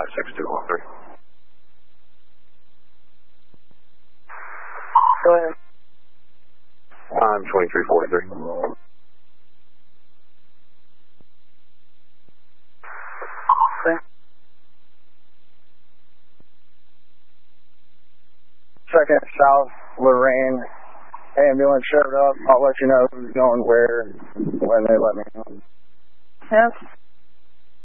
56213. Go ahead. I'm 2343. Second South Lorraine ambulance showed up. I'll let you know who's going where when they let me know. Yes.